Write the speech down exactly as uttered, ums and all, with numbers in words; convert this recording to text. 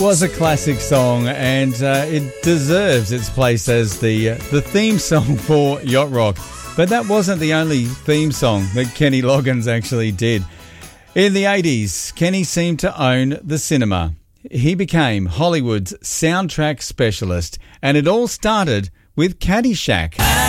Was a classic song, and uh, it deserves its place as the uh, the theme song for Yacht Rock. But that wasn't the only theme song that Kenny Loggins actually did. In the eighties, Kenny seemed to own the cinema. He became Hollywood's soundtrack specialist, and it all started with Caddyshack.